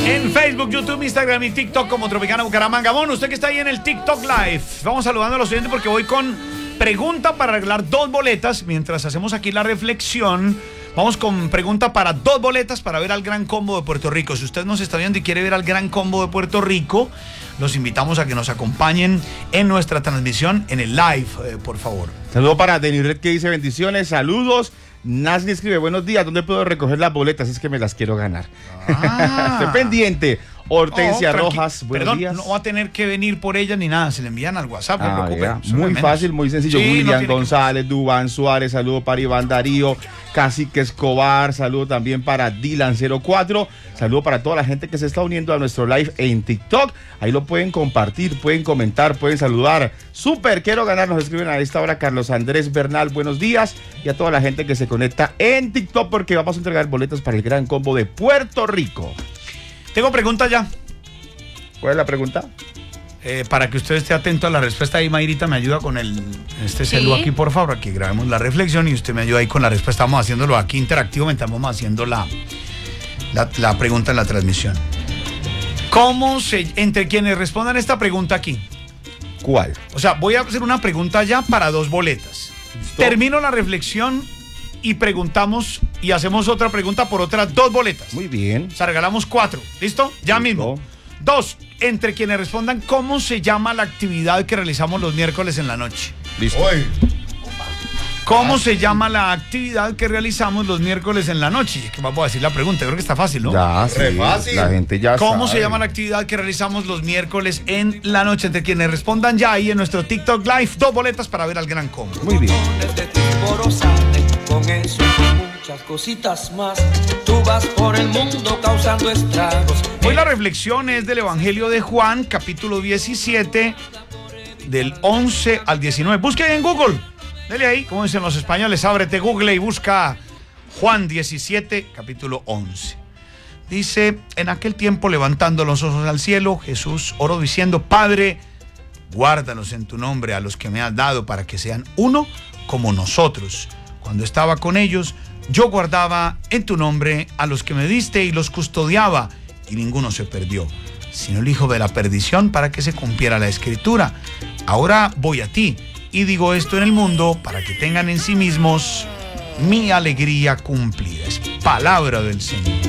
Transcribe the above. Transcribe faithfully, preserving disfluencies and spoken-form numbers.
En Facebook, YouTube, Instagram y TikTok como Tropicana Bucaramanga. Bueno, usted que está ahí en el TikTok Live, vamos saludando a los oyentes porque voy con pregunta para arreglar dos boletas. Mientras hacemos aquí la reflexión, vamos con pregunta para dos boletas para ver al Gran Combo de Puerto Rico. Si usted nos está viendo y quiere ver al Gran Combo de Puerto Rico, los invitamos a que nos acompañen en nuestra transmisión en el live, eh, por favor. Saludo para Denired que dice bendiciones, saludos. Nasli escribe, buenos días, ¿dónde puedo recoger las boletas? Es que me las quiero ganar. Ah. Estoy pendiente. Hortensia Oh, Rojas, buenos perdón, días. no va a tener que venir por ella ni nada, se le envían al WhatsApp, no Ah, se preocupe. ya. Muy fácil, muy sencillo. Sí, no William tiene González, Dubán Suárez, saludo para Iván Darío, Cacique Escobar, saludo también para Dylan cero cuatro, saludo para toda la gente que se está uniendo a nuestro live en TikTok. Ahí lo pueden compartir, pueden comentar, pueden saludar. Súper, quiero ganar, nos escriben a esta hora Carlos Andrés Bernal, buenos días. Y a toda la gente que se conecta en TikTok porque vamos a entregar boletos para el Gran Combo de Puerto Rico. Tengo pregunta ya. ¿Cuál es la pregunta? Eh, para que usted esté atento a la respuesta ahí, Mayrita, me ayuda con el este Sí. celu aquí, por favor, aquí grabemos la reflexión y usted me ayuda ahí con la respuesta. Estamos haciéndolo aquí interactivo mientras vamos haciendo la, la, la pregunta en la transmisión. ¿Cómo se, entre quienes respondan esta pregunta aquí? ¿Cuál? O sea, voy a hacer una pregunta ya para dos boletas. ¿Listo? Termino la reflexión y preguntamos y hacemos otra pregunta por otras dos boletas. Muy bien. O sea, regalamos cuatro. ¿Listo? Ya Listo. mismo. Dos, entre quienes respondan, ¿cómo se llama la actividad que realizamos los miércoles en la noche? Listo. ¿Cómo se llama la actividad que realizamos los miércoles en la noche? Es que vamos a decir la pregunta, creo que está fácil, ¿no? Ya, sí, Re fácil. la gente ya ¿Cómo sabe. se llama la actividad que realizamos los miércoles en la noche? Entre quienes respondan ya ahí en nuestro TikTok Live, dos boletas para ver al Gran Combo. Muy bien. De ti por sale, con eso y con muchas cositas más. Tú vas por el mundo causando estragos. Hoy la reflexión es del Evangelio de Juan, capítulo diecisiete, del once al diecinueve. Busque ahí en Google. Dele ahí, como dicen los españoles, ábrete Google y busca Juan diecisiete, capítulo once. Dice, en aquel tiempo levantando los ojos al cielo, Jesús oró diciendo, Padre, guárdalos en tu nombre a los que me has dado para que sean uno como nosotros. Cuando estaba con ellos, yo guardaba en tu nombre a los que me diste y los custodiaba, y ninguno se perdió, sino el hijo de la perdición, para que se cumpliera la escritura. Ahora voy a ti, y digo esto en el mundo, para que tengan en sí mismos mi alegría cumplida. Es palabra del Señor.